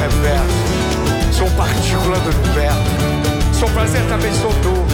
reverso. Sou partícula do universo. Sou prazer, também sou dor.